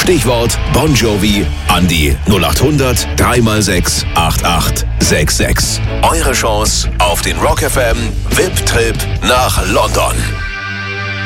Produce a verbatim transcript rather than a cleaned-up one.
Stichwort Bon Jovi an die null acht hundert drei mal sechs acht acht sechs sechs. Eure Chance auf den Rock F M V I P-Trip nach London.